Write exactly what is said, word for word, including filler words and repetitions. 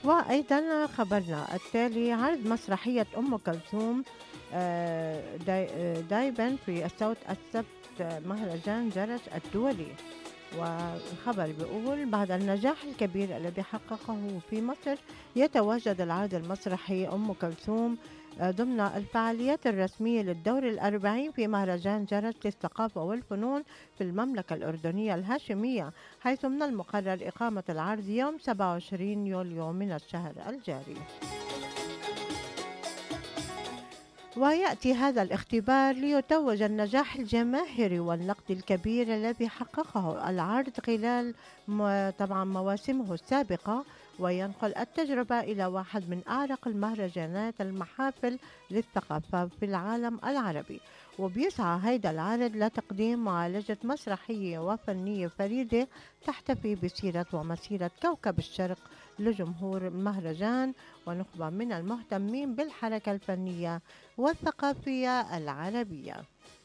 وأيضا خبرنا التالي: عرض مسرحية أم كلثوم آه، داي- آه، دايبا في الصوت السبت، آه، مهرجان جرس الدولي. والخبر بيقول: بعد النجاح الكبير الذي حققه في مصر، يتواجد العرض المسرحي أم كلثوم آه، ضمن الفعاليات الرسمية للدور الأربعين في مهرجان جرس للثقافة والفنون في المملكة الأردنية الهاشمية، حيث من المقرر إقامة العرض يوم سبعة وعشرين يوليو من الشهر الجاري. ويأتي هذا الاختبار ليتوج النجاح الجماهيري والنقد الكبير الذي حققه العرض خلال م- طبعا مواسمه السابقة، وينقل التجربة إلى واحد من أعرق المهرجانات المحافل للثقافة في العالم العربي. وبيسعى هيدا العرض لتقديم معالجة مسرحية وفنية فريدة تحتفي بسيرة ومسيرة كوكب الشرق لجمهور المهرجان ونخبة من المهتمين بالحركة الفنية والثقافية العربية.